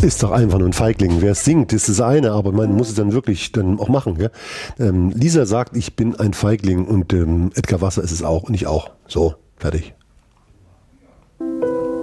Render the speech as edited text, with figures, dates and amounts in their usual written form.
ist doch einfach nur ein Feigling. Wer es singt, ist das eine, aber man muss es dann wirklich dann auch machen. Ja? Lisa sagt, ich bin ein Feigling und Edgar Wasser ist es auch und ich auch. So, fertig.